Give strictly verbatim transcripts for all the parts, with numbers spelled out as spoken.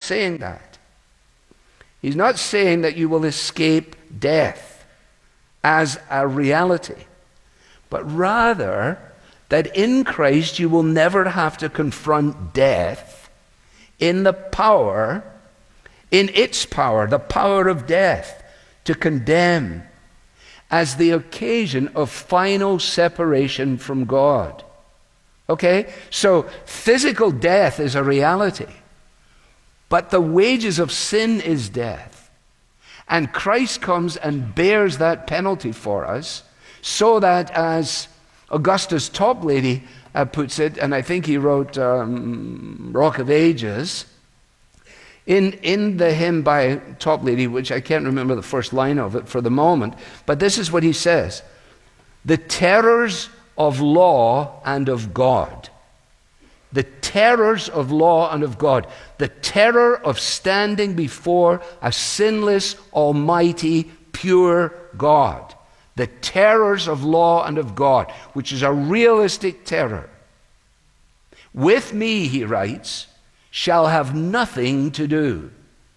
saying that. He's not saying that you will escape death as a reality, but rather that in Christ you will never have to confront death in the power, in its power, the power of death to condemn as the occasion of final separation from God. Okay? So physical death is a reality, but the wages of sin is death. And Christ comes and bears that penalty for us, so that, as Augustus Toplady uh, puts it, and I think he wrote um, Rock of Ages, in, in the hymn by Toplady, which I can't remember the first line of it for the moment, but this is what he says: the terrors of law and of God. The terrors of law and of God. The terror of standing before a sinless, almighty, pure God. The terrors of law and of God, which is a realistic terror. With me, he writes, shall have nothing to do.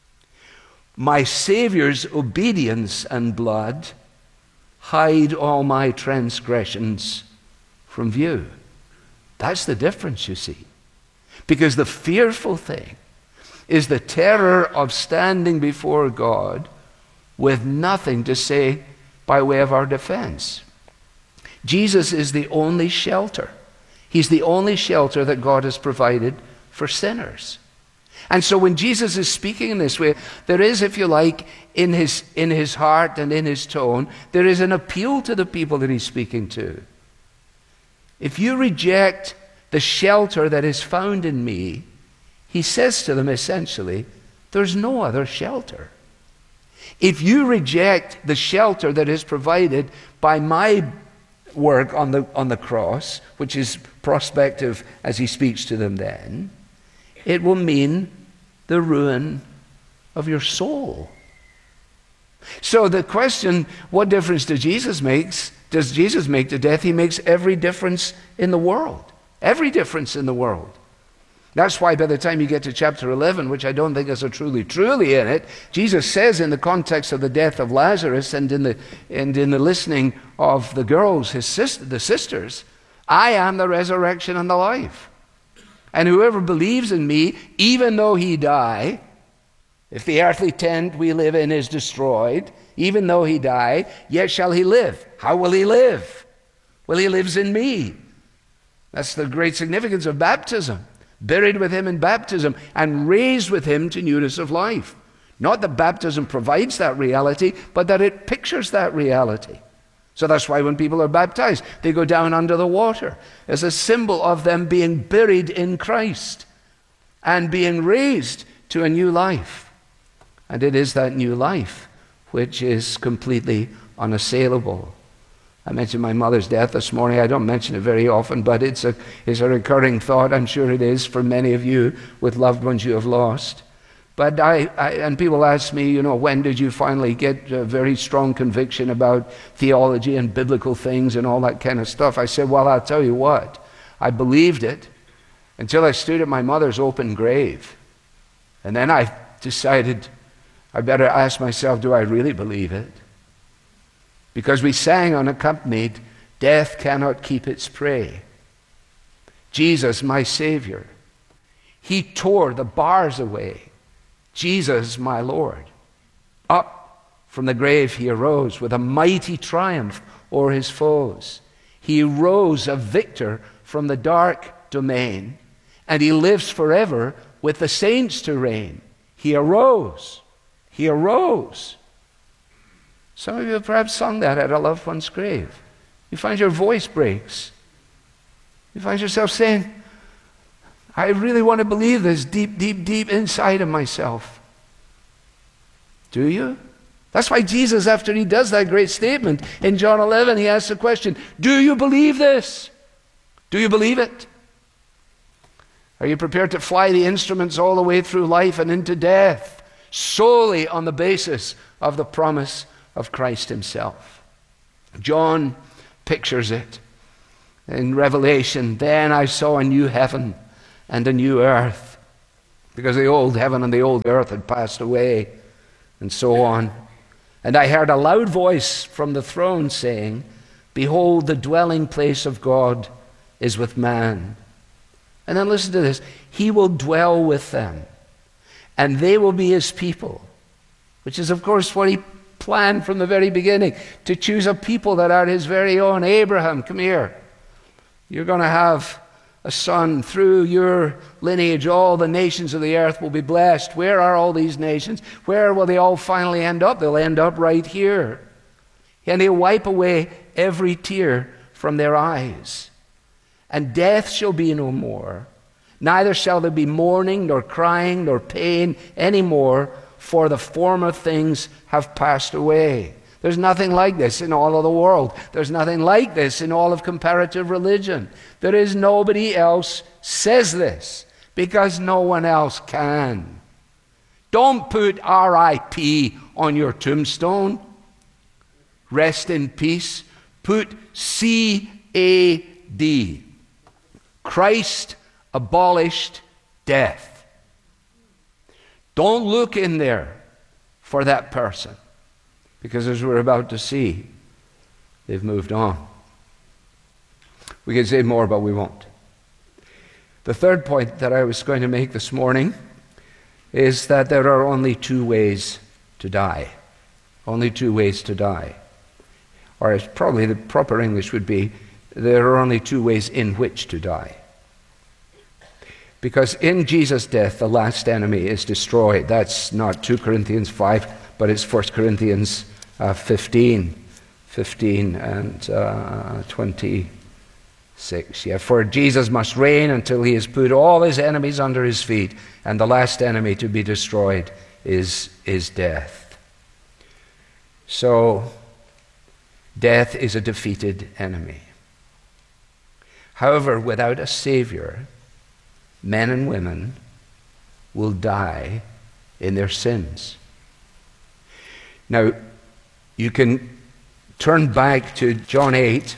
My Savior's obedience and blood hide all my transgressions from view. That's the difference, you see. Because the fearful thing is the terror of standing before God with nothing to say by way of our defense. Jesus is the only shelter. He's the only shelter that God has provided for sinners. And so when Jesus is speaking in this way, there is, if you like, in his, in his heart and in his tone, there is an appeal to the people that he's speaking to. If you reject the shelter that is found in me, he says to them essentially, there's no other shelter. If you reject the shelter that is provided by my work on the, on the cross, which is prospective as he speaks to them then, it will mean the ruin of your soul. So the question, what difference does Jesus make? Does Jesus make to death? He makes every difference in the world. Every difference in the world. That's why by the time you get to chapter eleven, which I don't think is so truly, truly in it, Jesus says in the context of the death of Lazarus and in the, and in the listening of the girls, his sister, the sisters, I am the resurrection and the life. And whoever believes in me, even though he die, if the earthly tent we live in is destroyed, even though he die, yet shall he live. How will he live? Well, he lives in me. That's the great significance of baptism. Buried with him in baptism and raised with him to newness of life. Not that baptism provides that reality, but that it pictures that reality. So that's why when people are baptized, they go down under the water as a symbol of them being buried in Christ and being raised to a new life. And it is that new life which is completely unassailable. I mentioned my mother's death this morning. I don't mention it very often, but it's a, it's a recurring thought. I'm sure it is for many of you with loved ones you have lost. But I, I and people ask me, you know, when did you finally get a very strong conviction about theology and biblical things and all that kind of stuff? I said, well, I'll tell you what. I believed it until I stood at my mother's open grave. And then I decided I better ask myself, do I really believe it? Because we sang unaccompanied, death cannot keep its prey. Jesus, my Savior, he tore the bars away. Jesus, my Lord. Up from the grave he arose with a mighty triumph o'er his foes. He rose a victor from the dark domain, and he lives forever with the saints to reign. He arose. He arose. Some of you have perhaps sung that at a loved one's grave. You find your voice breaks. You find yourself saying, I really want to believe this deep, deep, deep inside of myself. Do you? That's why Jesus, after he does that great statement in John eleven, he asks the question, do you believe this? Do you believe it? Are you prepared to fly the instruments all the way through life and into death solely on the basis of the promise of Christ himself? John pictures it in Revelation. Then I saw a new heaven and a new earth. because the old heaven and the old earth had passed away, and so on. And I heard a loud voice from the throne saying, behold, the dwelling place of God is with man. And then listen to this. He will dwell with them, and they will be his people, which is, of course, what he planned from the very beginning, to choose a people that are his very own. Abraham, come here. You're going to have a son. Through your lineage, all the nations of the earth will be blessed. Where are all these nations? Where will they all finally end up? They'll end up right here. And he'll wipe away every tear from their eyes. And death shall be no more. Neither shall there be mourning, nor crying, nor pain any more, for the former things have passed away. There's nothing like this in all of the world. There's nothing like this in all of comparative religion. There is nobody else says this, because no one else can. Don't put R I P on your tombstone. Rest in peace. Put C A D. Christ abolished death. Don't look in there for that person, because as we're about to see, they've moved on. We can say more, but we won't. The third point that I was going to make this morning is that there are only two ways to die. Only two ways to die. Or probably the proper English would be, there are only two ways in which to die. Because in Jesus' death, the last enemy is destroyed. That's not two Corinthians five, but it's First Corinthians uh, fifteen. fifteen and uh, twenty-six. Yeah, for Jesus must reign until he has put all his enemies under his feet, and the last enemy to be destroyed is, is death. So, death is a defeated enemy. However, without a Savior, men and women will die in their sins. Now, you can turn back to John eight.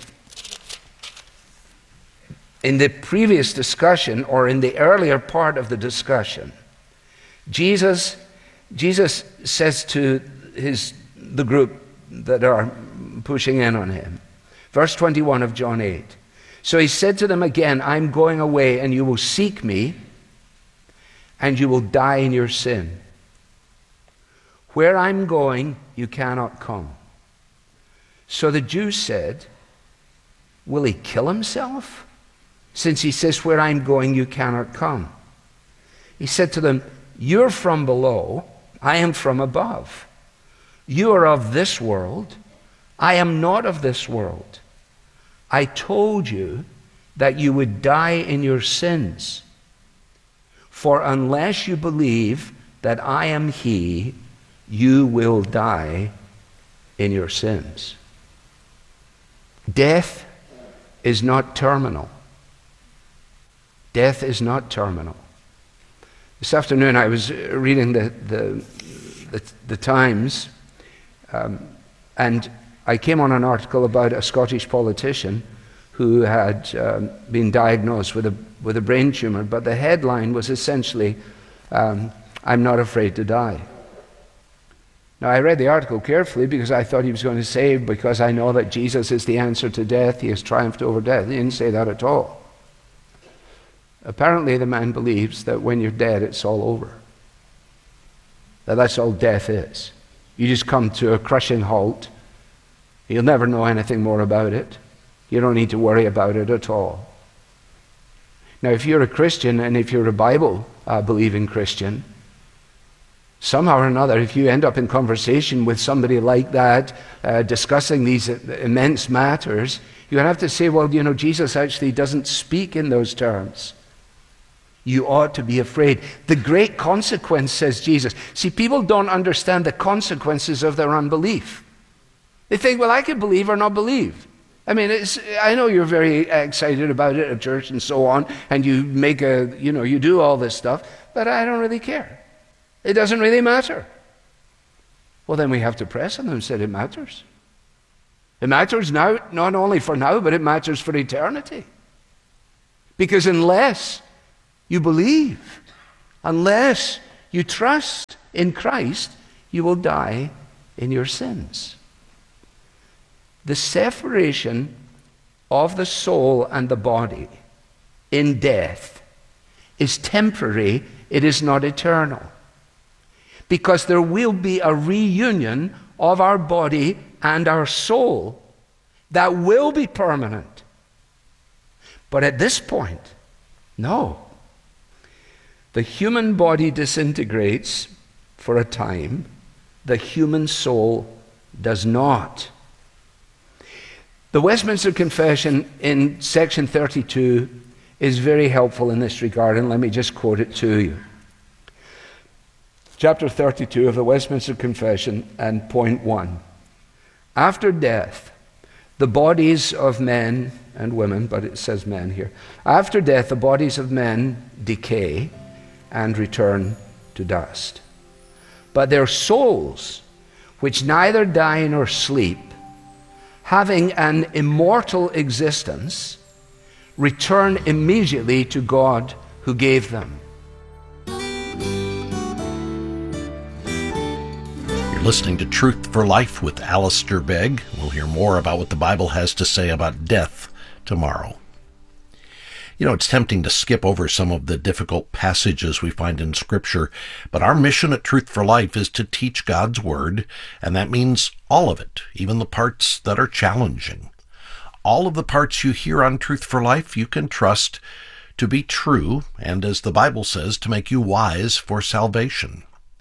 In the previous discussion, or in the earlier part of the discussion, Jesus, Jesus says to his the group that are pushing in on him, verse twenty-one of John eight, so he said to them again, I'm going away, and you will seek me, and you will die in your sin. Where I'm going, you cannot come. So the Jews said, will he kill himself, since he says, where I'm going, you cannot come? He said to them, you're from below, I am from above. You are of this world, I am not of this world. I told you that you would die in your sins. For unless you believe that I am he, you will die in your sins. Death is not terminal. Death is not terminal. This afternoon I was reading the, the, the, the Times, um, and I came on an article about a Scottish politician who had um, been diagnosed with a, with a brain tumor, but the headline was essentially, um, I'm not afraid to die. Now, I read the article carefully because I thought he was going to say, because I know that Jesus is the answer to death, he has triumphed over death. He didn't say that at all. Apparently, the man believes that when you're dead, it's all over. That that's all death is. You just come to a crushing halt. You'll never know anything more about it. You don't need to worry about it at all. Now, if you're a Christian, and if you're a Bible-believing uh, Christian, somehow or another, if you end up in conversation with somebody like that, uh, discussing these immense matters, you have to say, well, you know, Jesus actually doesn't speak in those terms. You ought to be afraid. The great consequence, says Jesus. See, people don't understand the consequences of their unbelief. They think, well, I could believe or not believe. I mean, it's, I know you're very excited about it at church and so on, and you make a, you know, you do all this stuff, but I don't really care. It doesn't really matter. Well, then we have to press on them and say it matters. It matters now, not only for now, but it matters for eternity. Because unless you believe, Unless you trust in Christ, you will die in your sins. The separation of the soul and the body in death is temporary. It is not eternal. Because there will be a reunion of our body and our soul that will be permanent. But at this point, no. The human body disintegrates for a time. The human soul does not. The Westminster Confession in section thirty-two is very helpful in this regard, and let me just quote it to you. Chapter thirty-two of the Westminster Confession and point one. After death, the bodies of men and women, but it says men here. After death, the bodies of men decay and return to dust. But their souls, which neither die nor sleep, having an immortal existence, return immediately to God who gave them. You're listening to Truth for Life with Alistair Begg. We'll hear more about what the Bible has to say about death tomorrow. You know, it's tempting to skip over some of the difficult passages we find in Scripture, but our mission at Truth for Life is to teach God's Word, and that means all of it, even the parts that are challenging. All of the parts you hear on Truth for Life you can trust to be true, and as the Bible says, to make you wise for salvation.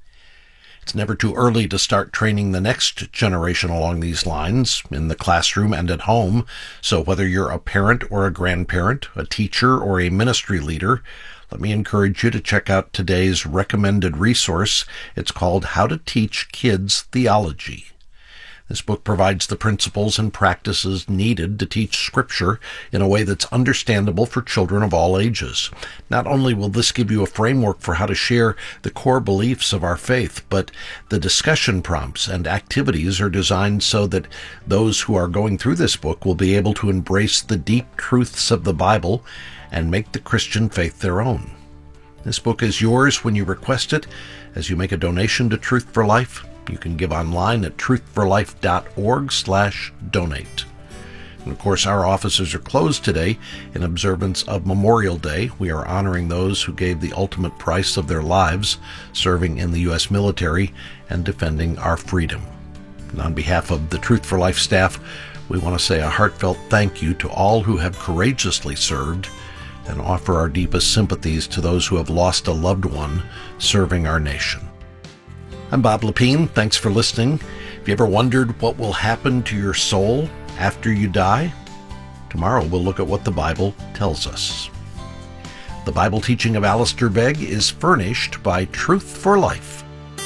It's never too early to start training the next generation along these lines, in the classroom and at home. So whether you're a parent or a grandparent, a teacher or a ministry leader, let me encourage you to check out today's recommended resource. It's called How to Teach Kids Theology. This book provides the principles and practices needed to teach Scripture in a way that's understandable for children of all ages. Not only will this give you a framework for how to share the core beliefs of our faith, but the discussion prompts and activities are designed so that those who are going through this book will be able to embrace the deep truths of the Bible and make the Christian faith their own. This book is yours when you request it as you make a donation to Truth for Life. You can give online at truthforlife.org slash donate. And of course, our offices are closed today in observance of Memorial Day. We are honoring those who gave the ultimate price of their lives, serving in the U S military and defending our freedom. And on behalf of the Truth for Life staff, we want to say a heartfelt thank you to all who have courageously served and offer our deepest sympathies to those who have lost a loved one serving our nation. I'm Bob Lepine. Thanks for listening. Have you ever wondered what will happen to your soul after you die? Tomorrow we'll look at what the Bible tells us. The Bible teaching of Alistair Begg is furnished by Truth for Life,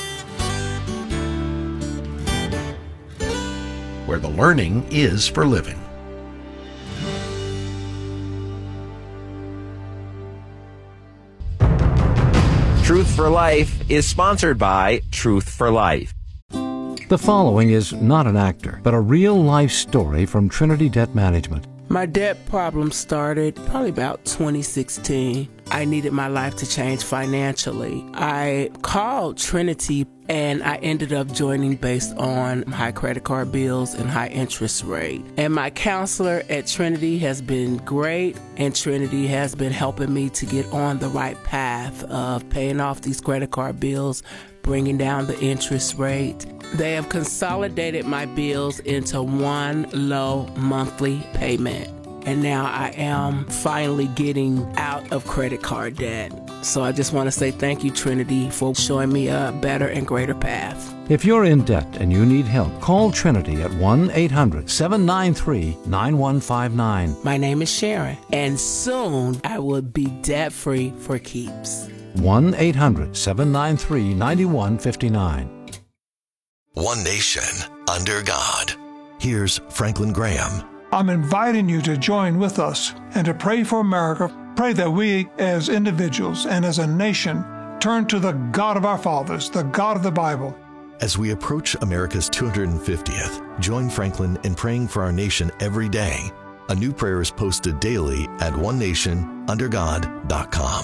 where the learning is for living. Truth for Life is sponsored by Truth for Life. The following is not an actor, but a real-life story from Trinity Debt Management. My debt problem started probably about twenty sixteen. I needed my life to change financially. I called Trinity and I ended up joining based on high credit card bills and high interest rate. And my counselor at Trinity has been great, and Trinity has been helping me to get on the right path of paying off these credit card bills, bringing down the interest rate. They have consolidated my bills into one low monthly payment. And now I am finally getting out of credit card debt. So I just want to say thank you, Trinity, for showing me a better and greater path. If you're in debt and you need help, call Trinity at one eight hundred seven nine three nine one five nine. My name is Sharon, and soon I will be debt-free for keeps. one eight hundred seven nine three nine one five nine. One nation under God. Here's Franklin Graham. I'm inviting you to join with us and to pray for America. Pray that we as individuals and as a nation turn to the God of our fathers, the God of the Bible. As we approach America's two hundred fiftieth, join Franklin in praying for our nation every day. A new prayer is posted daily at one nation under god dot com.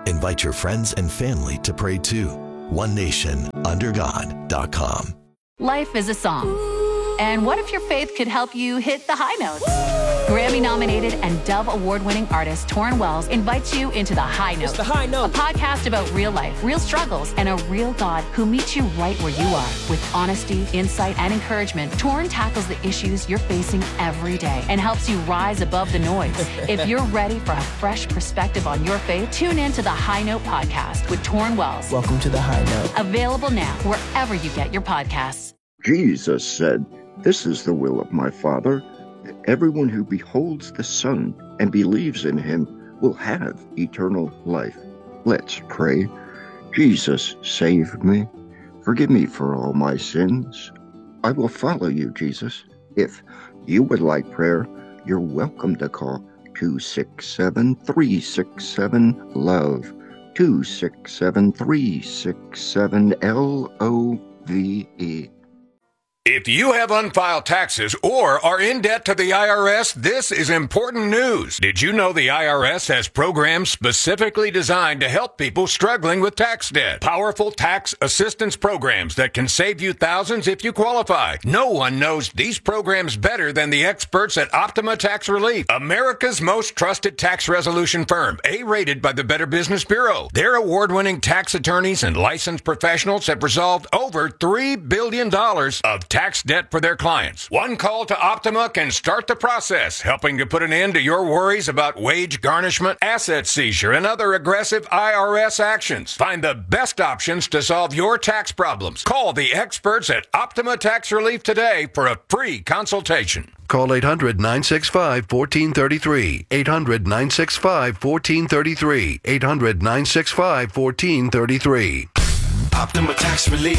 Invite your friends and family to pray too. one nation under god dot com. Life is a song. And what if your faith could help you hit the high notes? Grammy-nominated and Dove Award-winning artist Torrin Wells invites you into The High Note. It's The High Note. A podcast about real life, real struggles, and a real God who meets you right where you are. With honesty, insight, and encouragement, Torrin tackles the issues you're facing every day and helps you rise above the noise. If you're ready for a fresh perspective on your faith, tune in to The High Note podcast with Torrin Wells. Welcome to The High Note. Available now wherever you get your podcasts. Jesus said, "This is the will of my Father, that everyone who beholds the Son and believes in him will have eternal life." Let's pray. Jesus, save me. Forgive me for all my sins. I will follow you, Jesus. If you would like prayer, you're welcome to call two six seven, three six seven, LOVE, two six seven, three six seven, L O V E. If you have unfiled taxes or are in debt to the I R S, this is important news. Did you know the I R S has programs specifically designed to help people struggling with tax debt? Powerful tax assistance programs that can save you thousands if you qualify. No one knows these programs better than the experts at Optima Tax Relief, America's most trusted tax resolution firm, A-rated by the Better Business Bureau. Their award-winning tax attorneys and licensed professionals have resolved over three billion dollars of tax debt for their clients. One call to Optima can start the process, helping to put an end to your worries about wage garnishment, asset seizure, and other aggressive I R S actions. Find the best options to solve your tax problems. Call the experts at Optima Tax Relief today for a free consultation. Call eight hundred, nine six five, one four three three. eight hundred, nine six five, one four three three. eight hundred, nine six five, one four three three. Optima Tax Relief.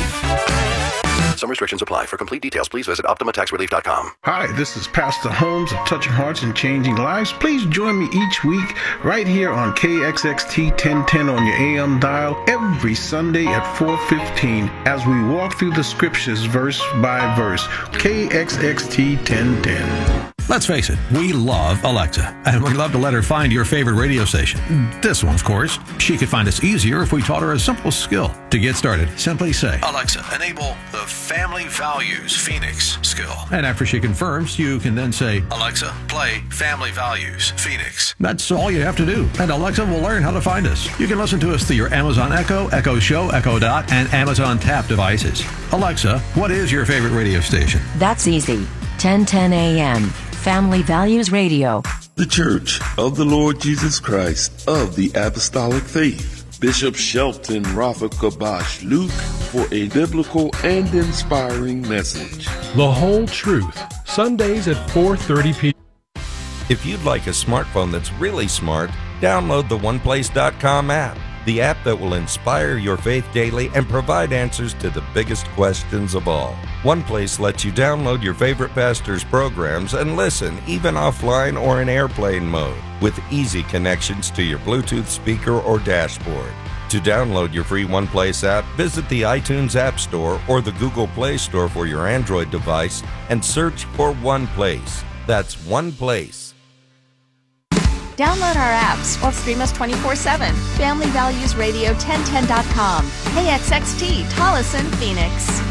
Some restrictions apply. For complete details, please visit optima tax relief dot com. Hi, this is Pastor Holmes of Touching Hearts and Changing Lives. Please join me each week right here on K X X T ten ten on your A M dial every Sunday at four fifteen as we walk through the scriptures verse by verse. K X X T ten ten. Let's face it, we love Alexa, and we love to let her find your favorite radio station. This one, of course. She could find us easier if we taught her a simple skill. To get started, simply say, Alexa, enable the Family Values Phoenix skill. And after she confirms, you can then say, Alexa, play Family Values Phoenix. That's all you have to do, and Alexa will learn how to find us. You can listen to us through your Amazon Echo, Echo Show, Echo Dot, and Amazon Tap devices. Alexa, what is your favorite radio station? That's easy. ten ten A M. Family Values Radio. The Church of the Lord Jesus Christ of the Apostolic Faith. Bishop Shelton Rafa Kabash Luke for a biblical and inspiring message. The Whole Truth, Sundays at four thirty p.m. If you'd like a smartphone that's really smart, download the one place dot com app, the app that will inspire your faith daily and provide answers to the biggest questions of all. OnePlace lets you download your favorite pastor's programs and listen even offline or in airplane mode with easy connections to your Bluetooth speaker or dashboard. To download your free OnePlace app, visit the iTunes App Store or the Google Play Store for your Android device and search for OnePlace. That's OnePlace. Download our apps or stream us twenty-four seven. Family Values Radio ten ten dot com. K X X T, Tolleson, Phoenix.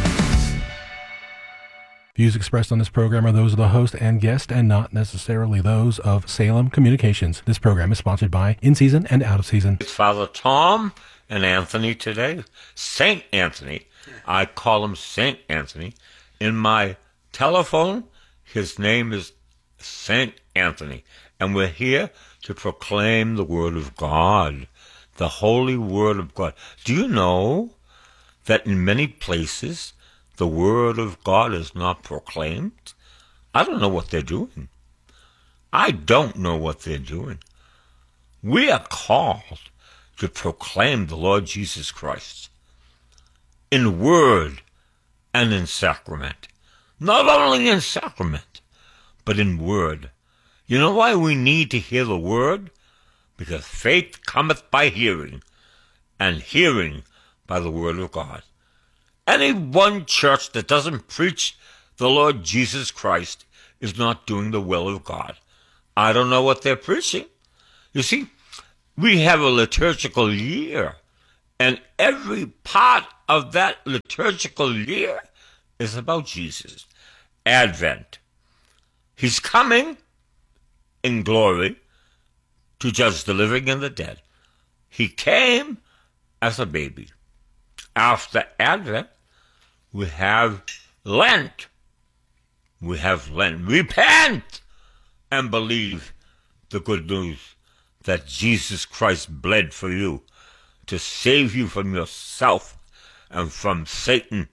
Views expressed on this program are those of the host and guest and not necessarily those of Salem Communications. This program is sponsored by In Season and Out of Season. It's Father Tom and Anthony today. Saint Anthony. I call him Saint Anthony. In my telephone, his name is Saint Anthony. And we're here to proclaim the Word of God, the Holy Word of God. Do you know that in many places the Word of God is not proclaimed? I don't know what they're doing. I don't know what they're doing. We are called to proclaim the Lord Jesus Christ in word and in sacrament. Not only in sacrament, but in word. You know why we need to hear the word? Because faith cometh by hearing, and hearing by the word of God. Any one church that doesn't preach the Lord Jesus Christ is not doing the will of God. I don't know what they're preaching. You see, we have a liturgical year, and every part of that liturgical year is about Jesus. Advent. He's coming in glory to judge the living and the dead. He came as a baby. After Advent, we have Lent. We have Lent. Repent and believe the good news that Jesus Christ bled for you to save you from yourself and from Satan.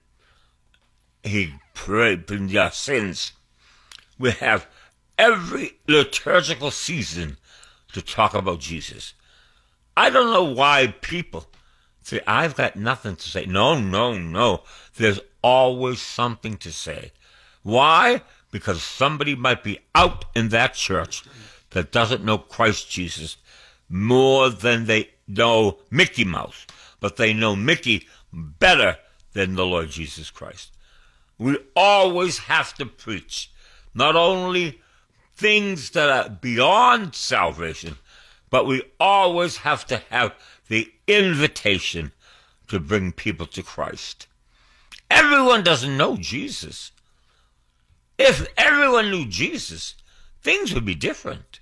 He prayed for your sins. We have every liturgical season to talk about Jesus. I don't know why people say, I've got nothing to say. No, no, no. There's always something to say. Why? Because somebody might be out in that church that doesn't know Christ Jesus more than they know Mickey Mouse, but they know Mickey better than the Lord Jesus Christ. We always have to preach not only things that are beyond salvation, but we always have to have the invitation to bring people to Christ. Everyone doesn't know Jesus. If everyone knew Jesus, things would be different.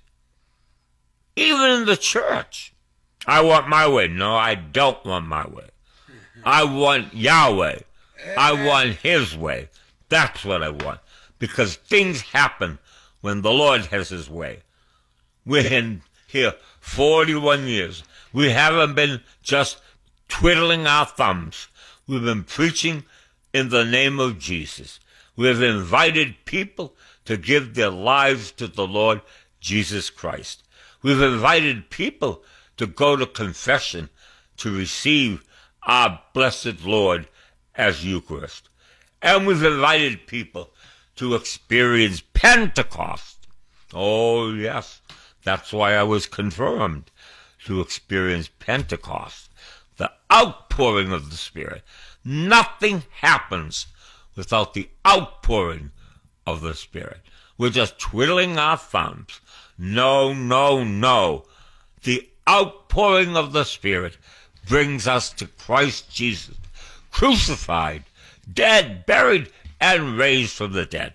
Even in the church. I want my way. No, I don't want my way. I want Yahweh. I want His way. That's what I want. Because things happen when the Lord has His way. We're in here forty-one years. We haven't been just twiddling our thumbs. We've been preaching in the name of Jesus. We've invited people to give their lives to the Lord Jesus Christ. We've invited people to go to confession to receive our blessed Lord as Eucharist. And we've invited people to experience Pentecost. Oh, yes, that's why I was confirmed to experience Pentecost, the outpouring of the Spirit. Nothing happens without the outpouring of the Spirit. We're just twiddling our thumbs. No, no, no. The outpouring of the Spirit brings us to Christ Jesus, crucified, dead, buried, and raised from the dead.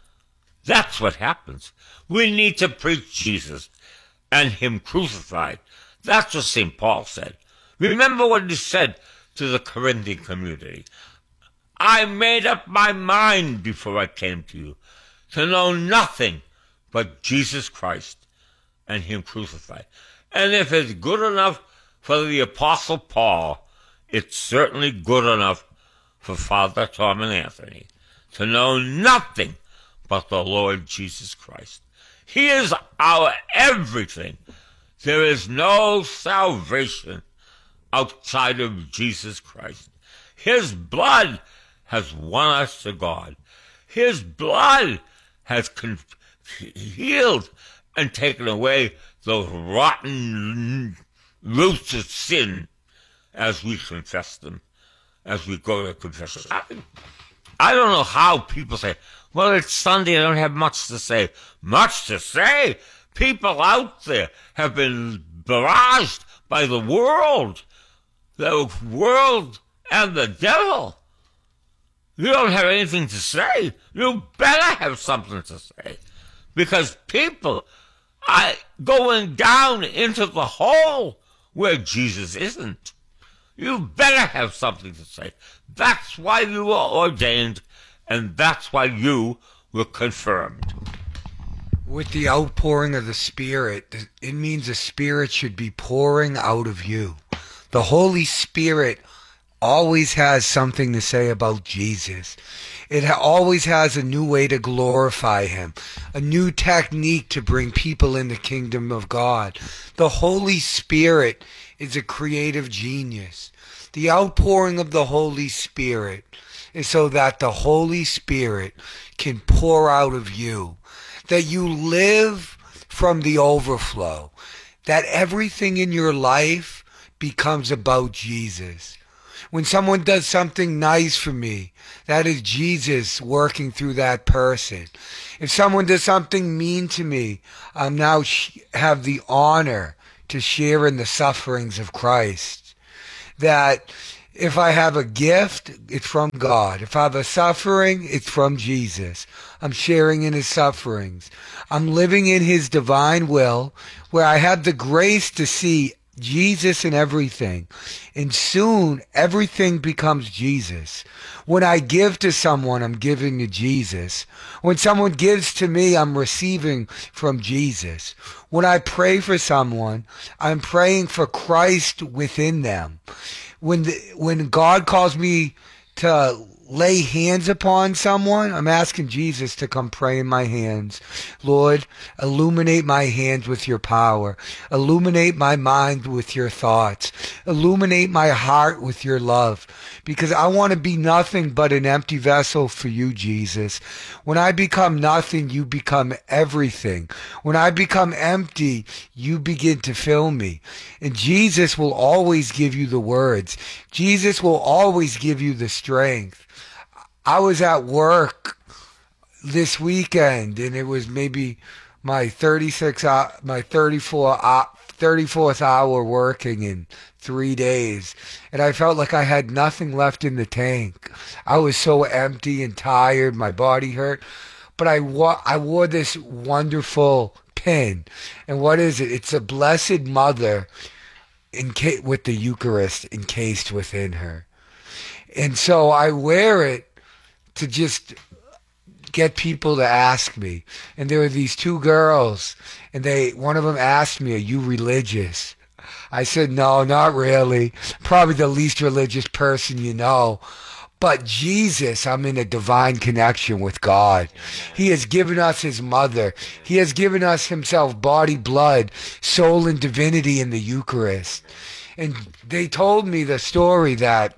That's what happens. We need to preach Jesus and Him crucified. That's what Saint Paul said. Remember what he said to the Corinthian community. I made up my mind before I came to you to know nothing but Jesus Christ and Him crucified. And if it's good enough for the Apostle Paul, it's certainly good enough for Father Tom and Anthony to know nothing but the Lord Jesus Christ. He is our everything. There is no salvation outside of Jesus Christ. His blood has won us to God. His blood has con- healed and taken away those rotten roots of sin as we confess them, as we go to confession. I, I don't know how people say, well, it's Sunday, I don't have much to say. Much to say? People out there have been barraged by the world, the world and the devil. You don't have anything to say. You better have something to say. Because people are going down into the hole where Jesus isn't. You better have something to say. That's why you were ordained, and that's why you were confirmed. With the outpouring of the Spirit, it means the Spirit should be pouring out of you. The Holy Spirit always has something to say about Jesus. It ha- always has a new way to glorify Him, a new technique to bring people in the kingdom of God. The Holy Spirit is a creative genius. The outpouring of the Holy Spirit is so that the Holy Spirit can pour out of you, that you live from the overflow, that everything in your life becomes about Jesus. When someone does something nice for me, that is Jesus working through that person. If someone does something mean to me, I now have the honor to share in the sufferings of Christ. That if I have a gift, it's from God. If I have a suffering, it's from Jesus. I'm sharing in his sufferings. I'm living in his divine will, where I have the grace to see Jesus in everything. And soon, everything becomes Jesus. When I give to someone, I'm giving to Jesus. When someone gives to me, I'm receiving from Jesus. When I pray for someone, I'm praying for Christ within them. When the, when God calls me to lay hands upon someone, I'm asking Jesus to come pray in my hands. Lord, illuminate my hands with your power. Illuminate my mind with your thoughts. Illuminate my heart with your love. Because I want to be nothing but an empty vessel for you, Jesus. When I become nothing, you become everything. When I become empty, you begin to fill me. And Jesus will always give you the words. Jesus will always give you the strength. I was at work this weekend, and it was maybe my thirty-six, my thirty-four, thirty-fourth hour working in three days, and I felt like I had nothing left in the tank. I was so empty and tired. My body hurt, but I wa- I wore this wonderful pin, and what is it? It's a Blessed Mother in ca- with the Eucharist encased within her, and so I wear it to just get people to ask me. And there were these two girls, and they one of them asked me, "Are you religious?" I said, "No, not really. Probably the least religious person you know. But Jesus, I'm in a divine connection with God. He has given us his mother. He has given us himself, body, blood, soul, and divinity in the Eucharist." And they told me the story that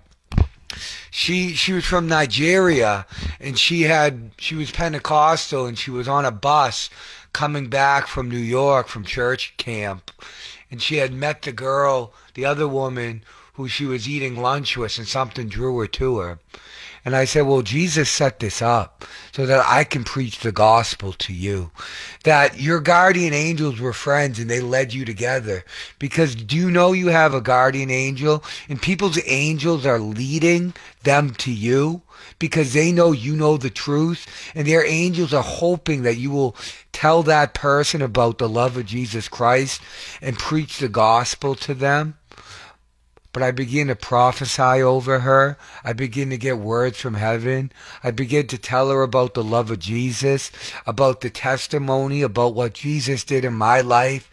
She she was from Nigeria, and she had she was Pentecostal, and she was on a bus coming back from New York from church camp, and she had met the girl, the other woman who she was eating lunch with, and something drew her to her. And I said, well, Jesus set this up so that I can preach the gospel to you. That your guardian angels were friends and they led you together. Because do you know you have a guardian angel? And people's angels are leading them to you because they know you know the truth. And their angels are hoping that you will tell that person about the love of Jesus Christ and preach the gospel to them. But I begin to prophesy over her. I begin to get words from heaven. I begin to tell her about the love of Jesus, about the testimony, about what Jesus did in my life.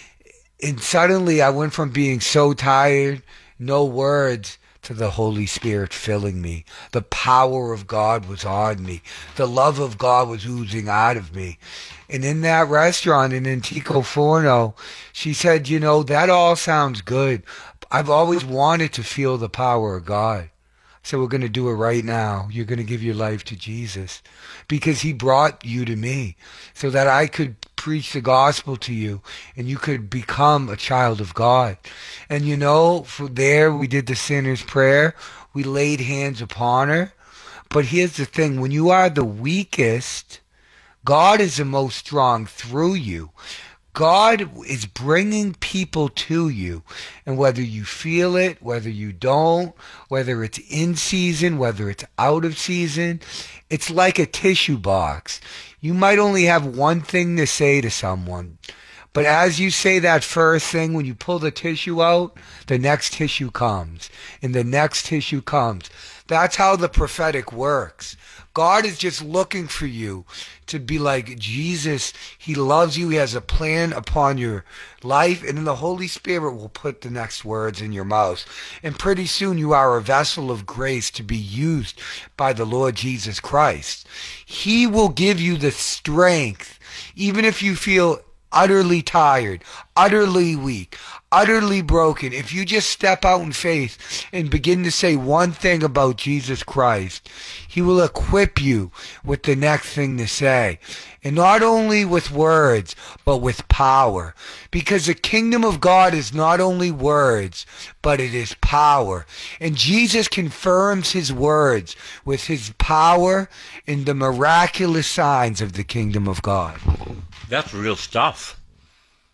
And suddenly I went from being so tired, no words, to the Holy Spirit filling me. The power of God was on me. The love of God was oozing out of me. And in that restaurant in Antico Forno, she said, you know, that all sounds good. I've always wanted to feel the power of God. So we're going to do it right now. You're going to give your life to Jesus because he brought you to me so that I could preach the gospel to you and you could become a child of God. And you know, from there we did the sinner's prayer. We laid hands upon her. But here's the thing. When you are the weakest, God is the most strong through you. God is bringing people to you, and whether you feel it, whether you don't, whether it's in season, whether it's out of season, it's like a tissue box. You might only have one thing to say to someone, but as you say that first thing, when you pull the tissue out, the next tissue comes, and the next tissue comes. That's how the prophetic works. God is just looking for you to be like Jesus. He loves you. He has a plan upon your life. And then the Holy Spirit will put the next words in your mouth. And pretty soon you are a vessel of grace to be used by the Lord Jesus Christ. He will give you the strength, even if you feel utterly tired, utterly weak, utterly broken. If you just step out in faith and begin to say one thing about Jesus Christ, he will equip you with the next thing to say. And not only with words, but with power. Because the kingdom of God is not only words, but it is power. And Jesus confirms his words with his power in the miraculous signs of the kingdom of God. That's real stuff.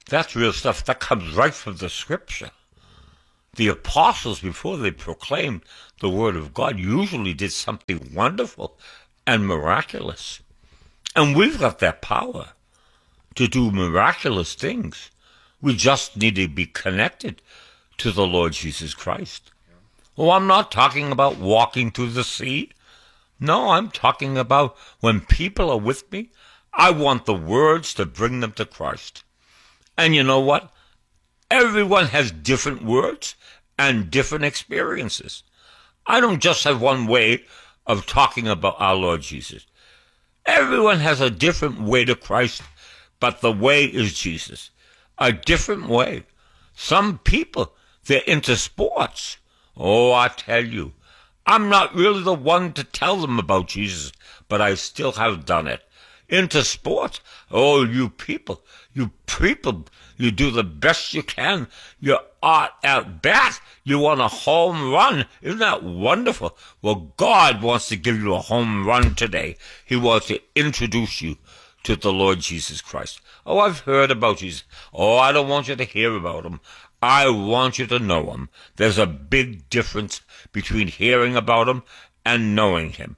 That's real stuff. That comes right from the scripture. The apostles, before they proclaimed the word of God, usually did something wonderful and miraculous. And we've got that power to do miraculous things. We just need to be connected to the Lord Jesus Christ. Oh, I'm not talking about walking through the sea. No, I'm talking about when people are with me, I want the words to bring them to Christ. And you know what? Everyone has different words and different experiences. I don't just have one way of talking about our Lord Jesus. Everyone has a different way to Christ, but the way is Jesus. A different way. Some people, they're into sports. Oh, I tell you, I'm not really the one to tell them about Jesus, but I still have done it. Into sports. Oh, you people, you people, you do the best you can. You're at bat. You want a home run. Isn't that wonderful? Well, God wants to give you a home run today. He wants to introduce you to the Lord Jesus Christ. Oh, I've heard about Jesus. Oh, I don't want you to hear about him. I want you to know him. There's a big difference between hearing about him and knowing him.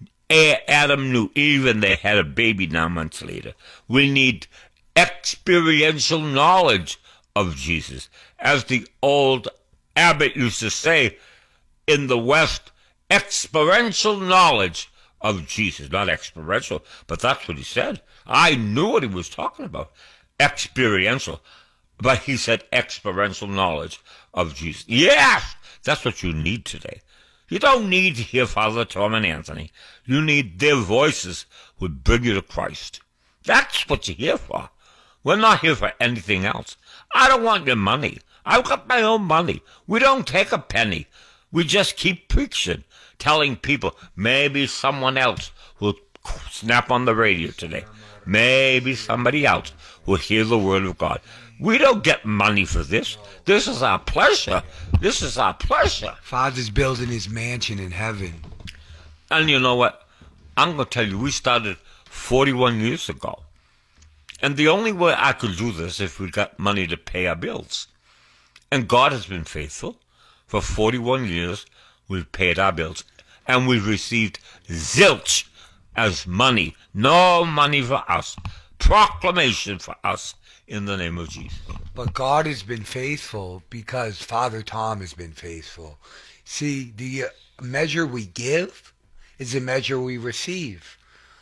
Adam knew Eve and they had a baby nine months later. We need experiential knowledge of Jesus. As the old abbot used to say in the West, experiential knowledge of Jesus. Not experiential, but that's what he said. I knew what he was talking about. Experiential. But he said experiential knowledge of Jesus. Yes! That's what you need today. You don't need to hear Father Tom and Anthony. You need their voices would bring you to Christ. That's what you're here for. We're not here for anything else. I don't want your money. I've got my own money. We don't take a penny. We just keep preaching, telling people maybe someone else will snap on the radio today. Maybe somebody else will hear the word of God. We don't get money for this. This is our pleasure. This is our pleasure. Father's building his mansion in heaven. And you know what? I'm going to tell you, we started forty-one years ago. And the only way I could do this is if we got money to pay our bills. And God has been faithful. For forty-one years, we've paid our bills. And we've received zilch as money. No money for us. Proclamation for us. In the name of Jesus. But God has been faithful because Father Tom has been faithful. See, the measure we give is the measure we receive.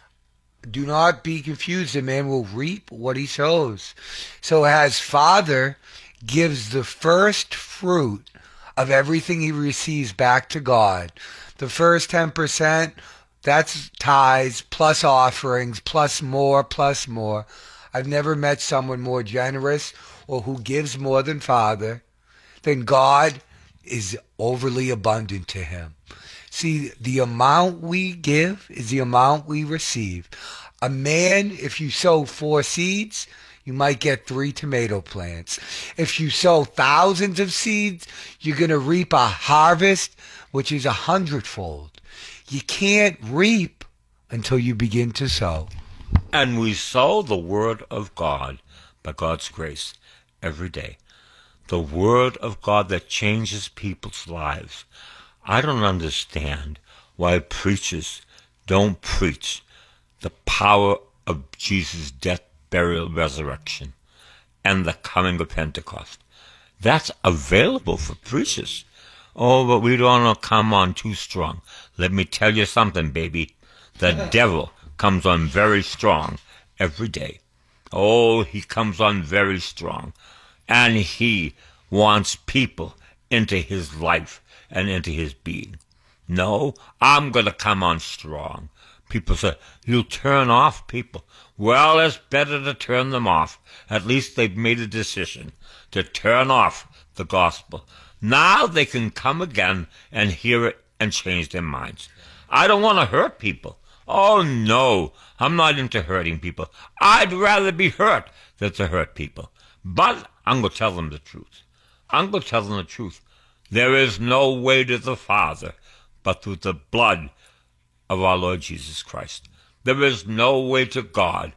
Do not be confused. A man will reap what he sows. So as Father gives the first fruit of everything he receives back to God, the first ten percent, that's tithes plus offerings plus more plus more. I've never met someone more generous or who gives more than Father. Then God is overly abundant to him. See, the amount we give is the amount we receive. A man, if you sow four seeds, you might get three tomato plants. If you sow thousands of seeds, you're going to reap a harvest, which is a hundredfold. You can't reap until you begin to sow. And we sow the word of God by God's grace every day. The word of God that changes people's lives. I don't understand why preachers don't preach the power of Jesus' death, burial, resurrection, and the coming of Pentecost. That's available for preachers. Oh, but we don't want to come on too strong. Let me tell you something, baby. The devil comes on very strong every day. Oh, he comes on very strong. And he wants people into his life and into his being. No, I'm going to come on strong. People say, you'll turn off people. Well, it's better to turn them off. At least they've made a decision to turn off the gospel. Now they can come again and hear it and change their minds. I don't want to hurt people. Oh, no, I'm not into hurting people. I'd rather be hurt than to hurt people. But I'm going to tell them the truth. I'm going to tell them the truth. There is no way to the Father but through the blood of our Lord Jesus Christ. There is no way to God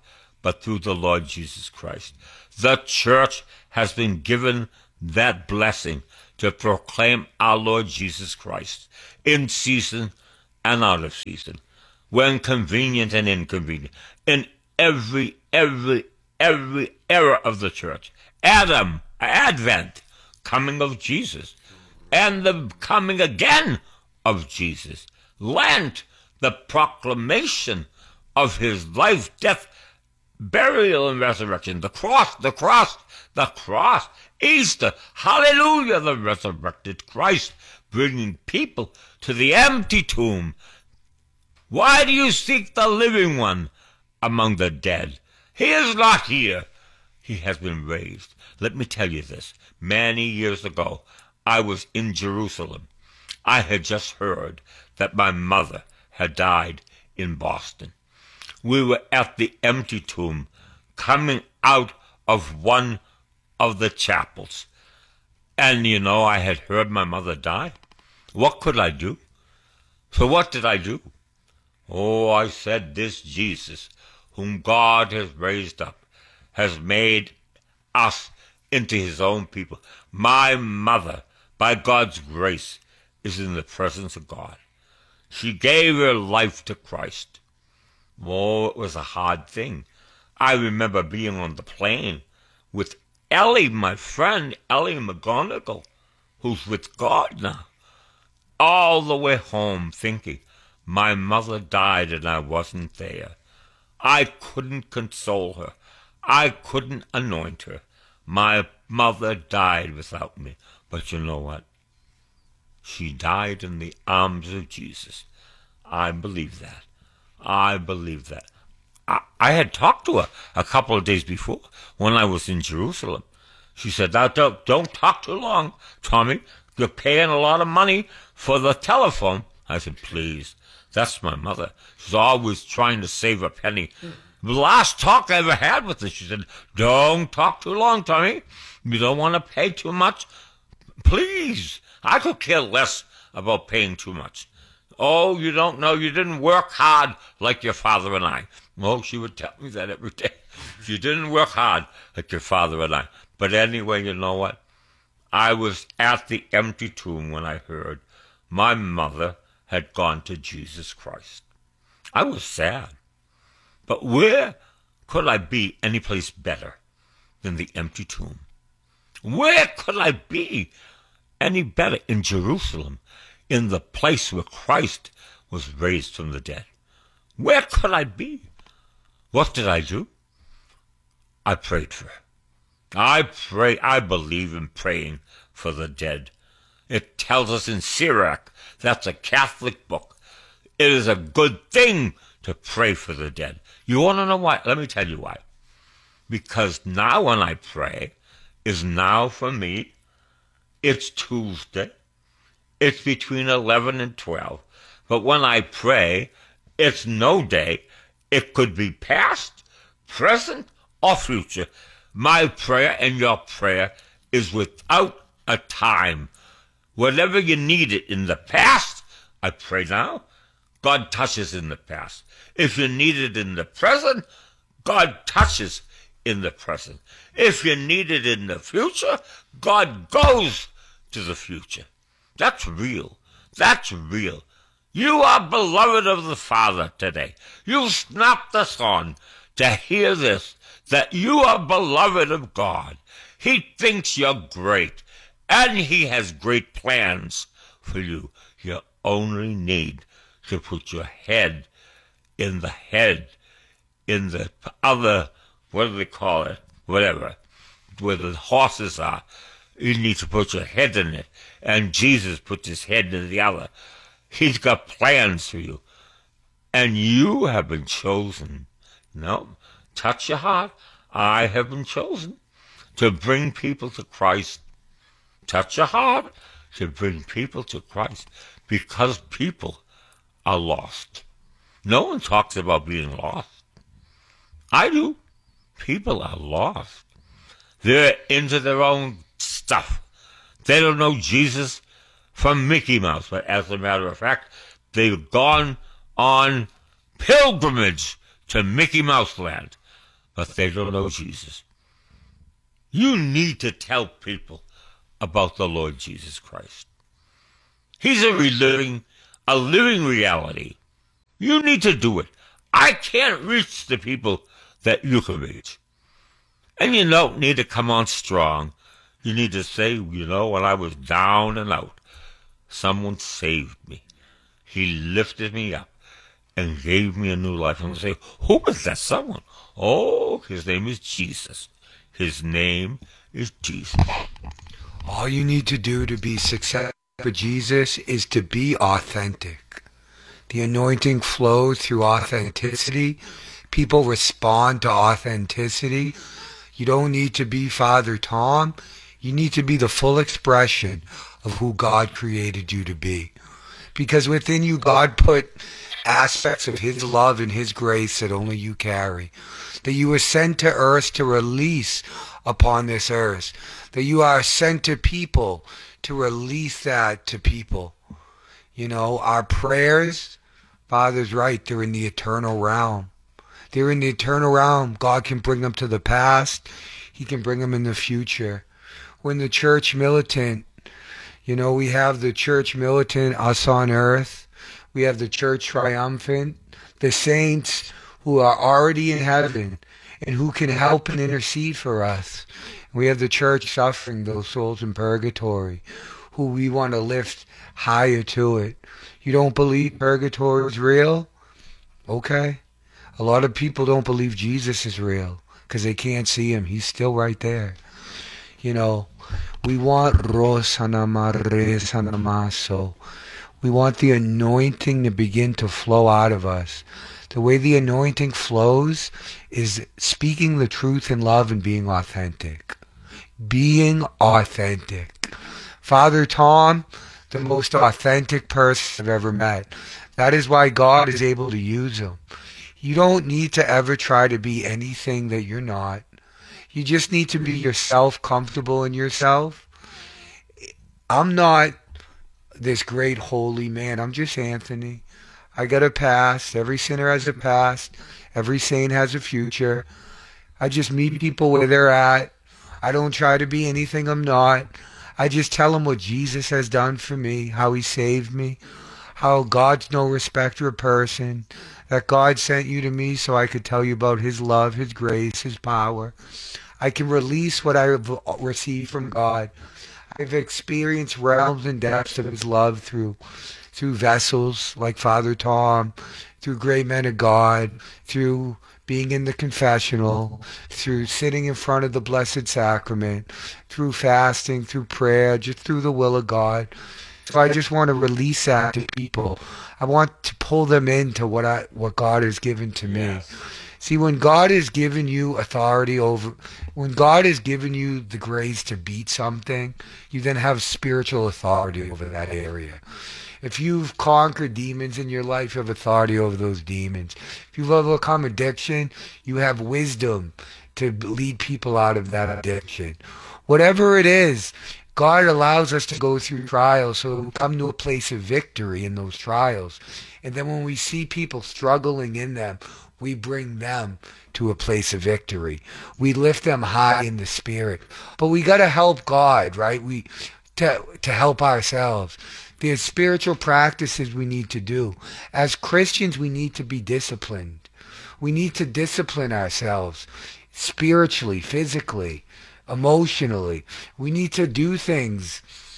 but through the Lord Jesus Christ. The church has been given that blessing to proclaim our Lord Jesus Christ in season and out of season, when convenient and inconvenient, in every, every, every era of the church. Adam, Advent, coming of Jesus, and the coming again of Jesus. Lent, the proclamation of his life, death, burial, and resurrection. The cross, the cross, the cross. Easter, hallelujah, the resurrected Christ, bringing people to the empty tomb. Why do you seek the living one among the dead? He is not here. He has been raised. Let me tell you this. Many years ago, I was in Jerusalem. I had just heard that my mother had died in Boston. We were at the empty tomb, coming out of one of the chapels. And, you know, I had heard my mother die. What could I do? So what did I do? Oh, I said, this Jesus, whom God has raised up, has made us into his own people. My mother, by God's grace, is in the presence of God. She gave her life to Christ. Oh, it was a hard thing. I remember being on the plane with Ellie, my friend, Ellie McGonigal, who's with God now, all the way home thinking, my mother died and I wasn't there. I couldn't console her. I couldn't anoint her. My mother died without me. But you know what? She died in the arms of Jesus. I believe that. I believe that. I, I had talked to her a couple of days before when I was in Jerusalem. She said, now, don't, don't talk too long, Tommy. You're paying a lot of money for the telephone. I said, please. That's my mother. She's always trying to save a penny. The last talk I ever had with her, she said, don't talk too long, Tommy. You don't want to pay too much. Please. I could care less about paying too much. Oh, you don't know. You didn't work hard like your father and I. Oh, she would tell me that every day. You didn't work hard like your father and I. But anyway, you know what? I was at the empty tomb when I heard my mother had gone to Jesus Christ. I was sad. But where could I be any place better than the empty tomb? Where could I be any better in Jerusalem, in the place where Christ was raised from the dead? Where could I be? What did I do? I prayed for her. I pray, I believe in praying for the dead. It tells us in Sirach, that's a Catholic book. It is a good thing to pray for the dead. You want to know why? Let me tell you why. Because now when I pray, is now for me, it's Tuesday. It's between eleven and twelve. But when I pray, it's no day. It could be past, present, or future. My prayer and your prayer is without a time. Whatever you needed in the past, I pray now. God touches in the past. If you need it in the present, God touches in the present. If you need it in the future, God goes to the future. That's real. That's real. You are beloved of the Father today. You snapped us on to hear this, that you are beloved of God. He thinks you're great, and he has great plans for you. You only need to put your head in the head, in the other, what do they call it, whatever, where the horses are. You need to put your head in it, and Jesus puts his head in the other. He's got plans for you, and you have been chosen. No, touch your heart. I have been chosen to bring people to Christ. Touch your heart, to bring people to Christ, because people are lost. No one talks about being lost. I do. People are lost. They're into their own stuff. They don't know Jesus from Mickey Mouse. But as a matter of fact, they've gone on pilgrimage to Mickey Mouse Land. but they don't know Jesus. You need to tell people about the Lord Jesus Christ. He's a living, a living reality. You need to do it. I can't reach the people that you can reach. And you don't need to come on strong. You need to say, you know, when I was down and out, someone saved me. He lifted me up and gave me a new life. And say, who is that someone? Oh, his name is Jesus. His name is Jesus. All you need to do to be successful for Jesus is to be authentic. The anointing flows through authenticity. People respond to authenticity. You don't need to be Father Tom. You need to be the full expression of who God created you to be. Because within you, God put aspects of His love and His grace that only you carry. That you were sent to earth to release upon this earth. That you are sent to people to release that to people. You know, our prayers, Father's right, they're in the eternal realm. They're in the eternal realm. God can bring them to the past. He can bring them in the future. When the church militant, you know, we have the church militant, us on earth. We have the church triumphant, the saints who are already in heaven and who can help and intercede for us. We have the church suffering, those souls in purgatory, who we want to lift higher to it. You don't believe purgatory is real? Okay. A lot of people don't believe Jesus is real because they can't see Him. He's still right there. You know, we want Rosanamaresanamaso. We want the anointing to begin to flow out of us. The way the anointing flows is speaking the truth in love and being authentic. Being authentic. Father Tom, the most authentic person I've ever met. That is why God is able to use him. You don't need to ever try to be anything that you're not. You just need to be yourself, comfortable in yourself. I'm not this great holy man. I'm just Anthony. I got a past. Every sinner has a past. Every saint has a future. I just meet people where they're at. I don't try to be anything I'm not. I just tell them what Jesus has done for me, how He saved me, how God's no respecter of person, that God sent you to me so I could tell you about His love, His grace, His power. I can release what I have received from God. I've experienced realms and depths of His love through through vessels like Father Tom, through great men of God, through being in the confessional, through sitting in front of the Blessed Sacrament, through fasting, through prayer, just through the will of God. So I just want to release that to people. I want to pull them into what I what God has given to me. Yes. See, when God has given you authority over, when God has given you the grace to beat something, you then have spiritual authority over that area. If you've conquered demons in your life, you have authority over those demons. If you've overcome addiction, you have wisdom to lead people out of that addiction. Whatever it is, God allows us to go through trials so we come to a place of victory in those trials. And then when we see people struggling in them, we bring them to a place of victory. We lift them high in the spirit. But we got to help God, right? We to to help ourselves. There's spiritual practices we need to do. As Christians, we need to be disciplined. We need to discipline ourselves spiritually, physically, emotionally. We need to do things.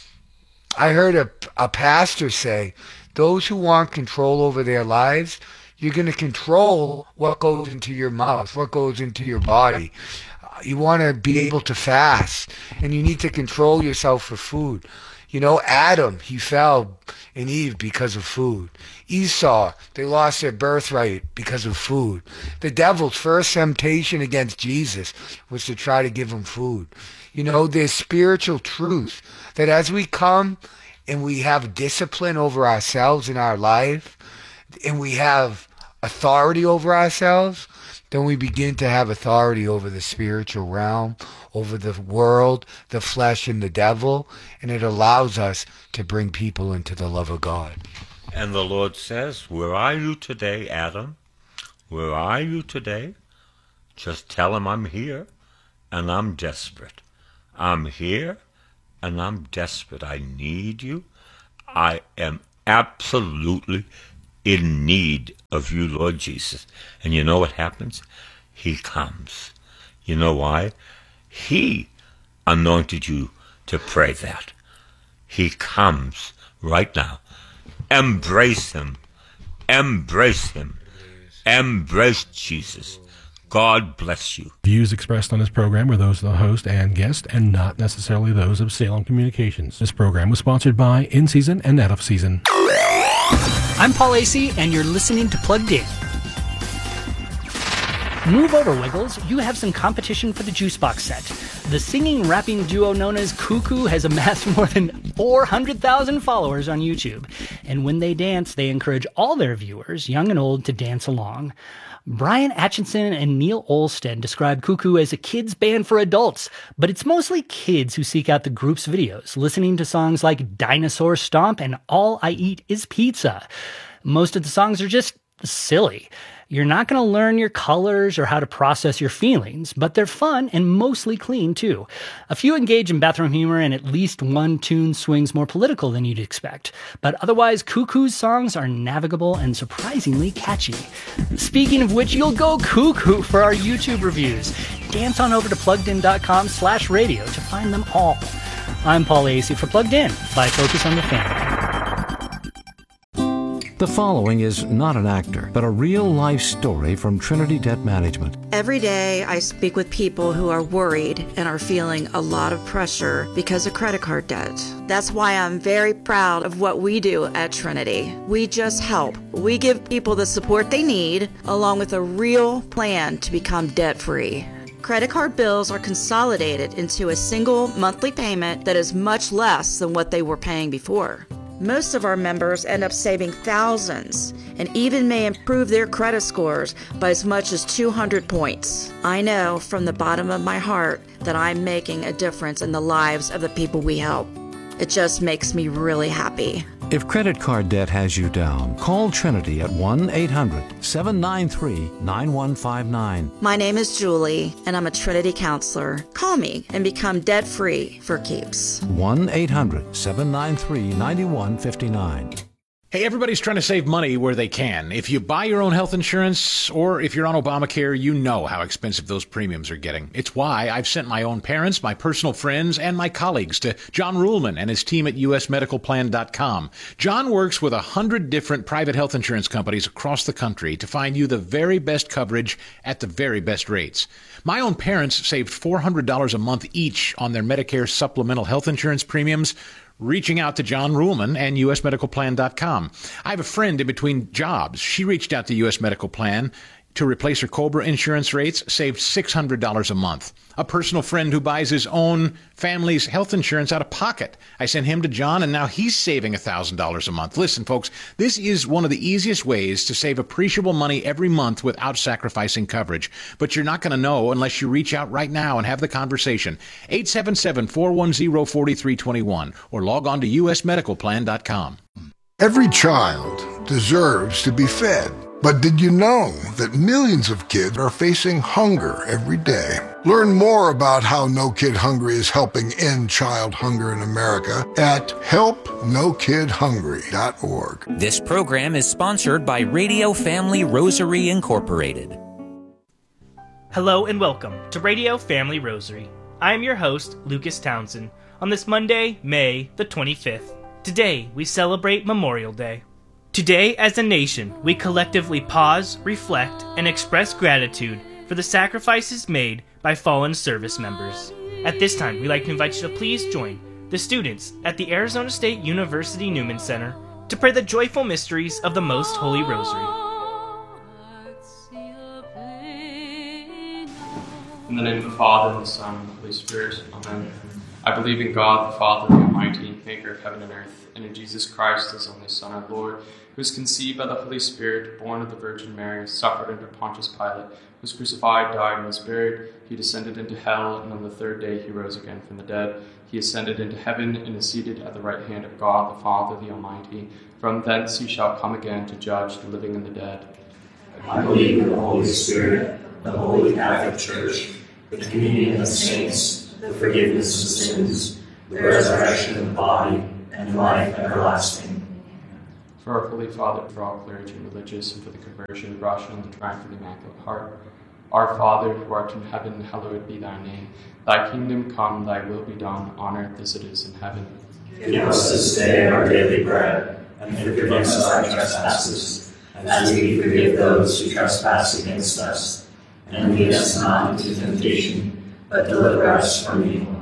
I heard a, a pastor say, those who want control over their lives, you're going to control what goes into your mouth, what goes into your body. You want to be able to fast, and you need to control yourself for food. You know, Adam, he fell, and Eve because of food. Esau, they lost their birthright because of food. The devil's first temptation against Jesus was to try to give him food. You know, there's spiritual truth that as we come and we have discipline over ourselves in our life, and we have authority over ourselves, then we begin to have authority over the spiritual realm, over the world, the flesh, and the devil, and it allows us to bring people into the love of God. And the Lord says, where are you today, Adam? Where are you today? Just tell him I'm here and I'm desperate. I'm here and I'm desperate. I need you. I am absolutely in need of you, Lord Jesus. And you know what happens? He comes. You know why? He anointed you to pray that. He comes right now. Embrace him. Embrace him. Embrace Jesus. God bless you. Views expressed on this program are those of the host and guest and not necessarily those of Salem Communications. This program was sponsored by In Season and Out of Season. I'm Paul Asay, and you're listening to Plugged In. Move over, Wiggles. You have some competition for the Juicebox set. The singing-rapping duo known as Cuckoo has amassed more than four hundred thousand followers on YouTube. And when they dance, they encourage all their viewers, young and old, to dance along. Brian Atchison and Neil Olstead describe Cuckoo as a kids band for adults, but it's mostly kids who seek out the group's videos, listening to songs like Dinosaur Stomp and All I Eat Is Pizza. Most of the songs are just silly. You're not going to learn your colors or how to process your feelings, but they're fun and mostly clean, too. A few engage in bathroom humor, and at least one tune swings more political than you'd expect. But otherwise, Cuckoo's songs are navigable and surprisingly catchy. Speaking of which, you'll go cuckoo for our YouTube reviews. Dance on over to pluggedin.com slash radio to find them all. I'm Paul Asay for Plugged In by Focus on the Family. The following is not an actor, but a real-life story from Trinity Debt Management. Every day I speak with people who are worried and are feeling a lot of pressure because of credit card debt. That's why I'm very proud of what we do at Trinity. We just help. We give people the support they need, along with a real plan to become debt-free. Credit card bills are consolidated into a single monthly payment that is much less than what they were paying before. Most of our members end up saving thousands and even may improve their credit scores by as much as two hundred points. I know from the bottom of my heart that I'm making a difference in the lives of the people we help. It just makes me really happy. If credit card debt has you down, call Trinity at one eight hundred seven nine three nine one five nine. My name is Julie, and I'm a Trinity counselor. Call me and become debt-free for keeps. one eight hundred seven nine three nine one five nine. Hey, everybody's trying to save money where they can. If you buy your own health insurance, or if you're on Obamacare, you know how expensive those premiums are getting. It's why I've sent my own parents, my personal friends, and my colleagues to John Ruhlman and his team at U S medical plan dot com. John works with a hundred different private health insurance companies across the country to find you the very best coverage at the very best rates. My own parents saved four hundred dollars a month each on their Medicare supplemental health insurance premiums, reaching out to John Ruhlman and U S medical plan dot com. I have a friend in between jobs. She reached out to U S Medical Plan to replace her COBRA insurance rates, saved six hundred dollars a month. A personal friend who buys his own family's health insurance out of pocket. I sent him to John, and now he's saving one thousand dollars a month. Listen, folks, this is one of the easiest ways to save appreciable money every month without sacrificing coverage. But you're not going to know unless you reach out right now and have the conversation. eight seven seven, four one zero, four three two one or log on to U S medical plan dot com. Every child deserves to be fed. But did you know that millions of kids are facing hunger every day? Learn more about how No Kid Hungry is helping end child hunger in America at help no kid hungry dot org. This program is sponsored by Radio Family Rosary Incorporated. Hello and welcome to Radio Family Rosary. I am your host, Lucas Townsend, on this Monday, May the twenty-fifth. Today, we celebrate Memorial Day. Today, as a nation, we collectively pause, reflect, and express gratitude for the sacrifices made by fallen service members. At this time, we'd like to invite you to please join the students at the Arizona State University Newman Center to pray the joyful mysteries of the Most Holy Rosary. In the name of the Father, and the Son, and the Holy Spirit. Amen. I believe in God, the Father, the Almighty, maker of heaven and earth, and in Jesus Christ, his only Son, our Lord, who was conceived by the Holy Spirit, born of the Virgin Mary, suffered under Pontius Pilate, was crucified, died, and was buried. He descended into hell, and on the third day he rose again from the dead. He ascended into heaven, and is seated at the right hand of God, the Father, the Almighty. From thence he shall come again to judge the living and the dead. I believe in the Holy Spirit, the Holy Catholic Church, the communion of saints, the forgiveness of sins, the resurrection of the body, and life everlasting. For our Holy Father, for all clergy and religious, and for the conversion of Russia and the triumph of the Immaculate Heart. Our Father, who art in heaven, hallowed be thy name. Thy kingdom come, thy will be done, on earth as it is in heaven. Give us this day our daily bread, and forgive us our trespasses, as we forgive those who trespass against us. And lead us not into temptation, but deliver us from evil.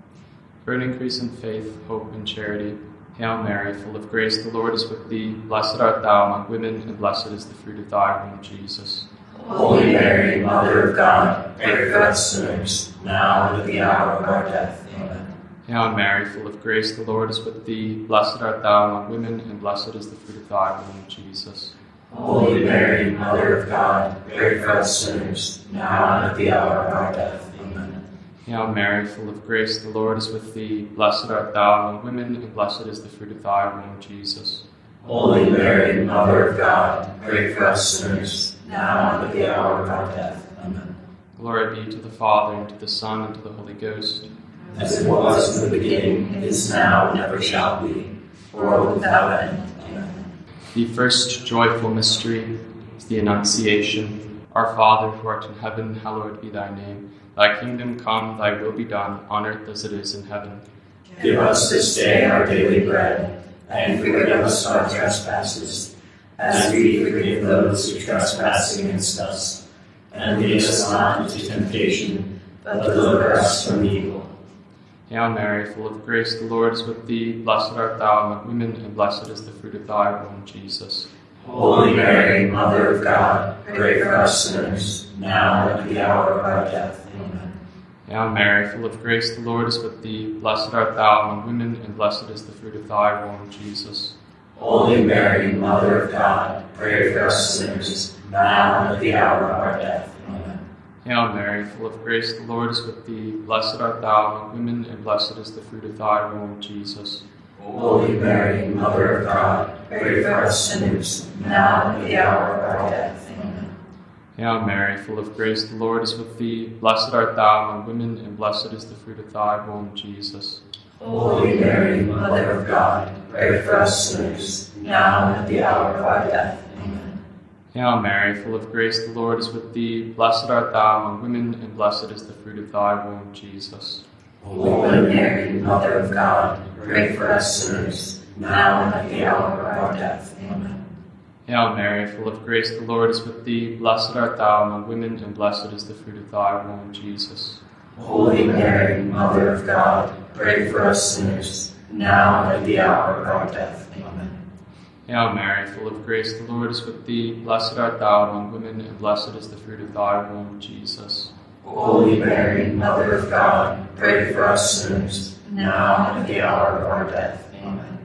For an increase in faith, hope, and charity, Hail Mary, full of grace, the Lord is with thee. Blessed art thou among women, and blessed is the fruit of thy womb, Jesus. Holy Mary, Mother of God, pray for us sinners, now and at the hour of our death. Amen. Hail Mary, full of grace, the Lord is with thee. Blessed art thou among women, and blessed is the fruit of thy womb, Jesus. Holy Mary, Mother of God, pray for us sinners, now and at the hour of our death. Amen. Hail Mary, full of grace, the Lord is with thee. Blessed art thou among women, and blessed is the fruit of thy womb, Jesus. Holy Mary, Mother of God, pray for us sinners, now and at the hour of our death. Amen. Glory be to the Father, and to the Son, and to the Holy Ghost. As it was in the beginning, is now, and ever shall be, world without end. Amen. The first joyful mystery is the Annunciation. Our Father, who art in heaven, hallowed be thy name. Thy kingdom come, thy will be done, on earth as it is in heaven. Give us this day our daily bread, and forgive us our trespasses, as we forgive those who trespass against us. And lead us not into temptation, but deliver us from evil. Hail Mary, full of grace, the Lord is with thee. Blessed art thou among women, and blessed is the fruit of thy womb, Jesus. Holy Mary, Mother of God, pray for us sinners, now and at the hour of our death. Amen. Hail Mary, full of grace, the Lord is with thee. Blessed art thou among women, and blessed is the fruit of thy womb, Jesus. Holy Mary, Mother of God, pray for us sinners, now and at the hour of our death. Amen. Hail Mary, full of grace, the Lord is with thee. Blessed art thou among women, and blessed is the fruit of thy womb, Jesus. Holy Mary, Mother of God, pray for us sinners, now and at the hour of our death. Amen. Hail Mary, full of grace, the Lord is with thee. Blessed art thou among women, and blessed is the fruit of thy womb, Jesus. Holy Mary, Mother of God, pray for us sinners, now and at the hour of our death. Amen. Hail Mary, full of grace, the Lord is with thee. Blessed art thou among women, and blessed is the fruit of thy womb, Jesus. Holy Mary, Mother of God, pray for us sinners, now and at the hour of our death. Amen. Hail Mary, full of grace, the Lord is with thee. Blessed art thou among women, and blessed is the fruit of thy womb, Jesus. Holy Mary, Mother of God, pray for us sinners, now and at the hour of our death. Amen. Hail Mary, full of grace, the Lord is with thee. Blessed art thou among women, and blessed is the fruit of thy womb, Jesus. Holy Mary, Mother of God, pray for us sinners, now and at the hour of our death. Amen.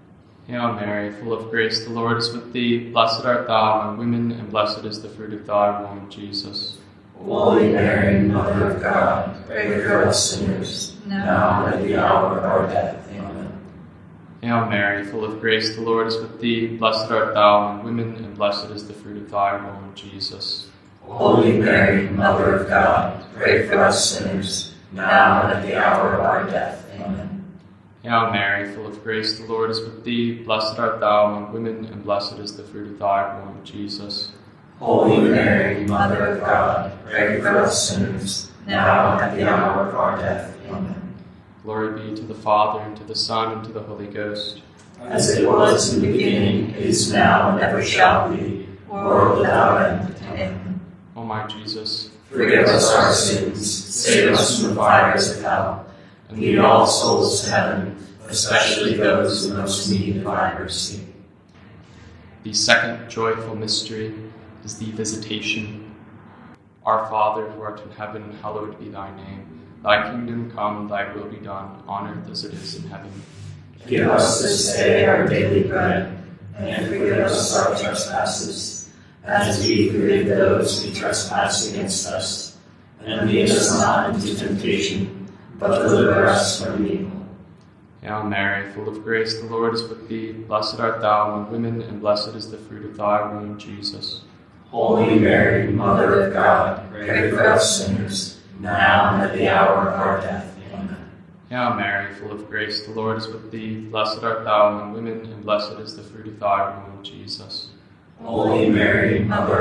Hail Mary, full of grace, the Lord is with thee. Blessed art thou among women, and blessed is the fruit of thy womb, Jesus. Holy Mary, Mother of God, pray for us sinners, now and at the hour of our death. Amen. Hail Mary, full of grace, the Lord is with thee. Blessed art thou among women, and blessed is the fruit of thy womb, Jesus. Holy Mary, Mother of God, pray for us sinners, now and at the hour of our death. Amen. Hail Mary, full of grace, the Lord is with thee. Blessed art thou among women, and blessed is the fruit of thy womb, Jesus. Holy Mary, Mother of God, pray for us sinners, now and at the hour of our death. Amen. Glory be to the Father, and to the Son, and to the Holy Ghost. As it was in the beginning, is now, and ever shall be, world without end. Amen. O my Jesus, forgive us our sins, save us from the fires of hell, and lead all souls to heaven, especially those in most need of thy mercy. The second joyful mystery is the Visitation. Our Father, who art in heaven, hallowed be thy name. Thy kingdom come, thy will be done, on earth as it is in heaven. Give us this day our daily bread, and forgive us our trespasses, as we forgive those who trespass against us. And lead us not into temptation, but deliver us from evil. Hail Mary, full of grace, the Lord is with thee. Blessed art thou among women, and blessed is the fruit of thy womb, Jesus. Holy Mary, Mother of God, pray for us sinners, now and at the hour of our death. Amen. Hail Mary, full of grace, the Lord is with thee. Blessed art thou among women, and blessed is the fruit of thy womb, Jesus. Holy Mary, Mother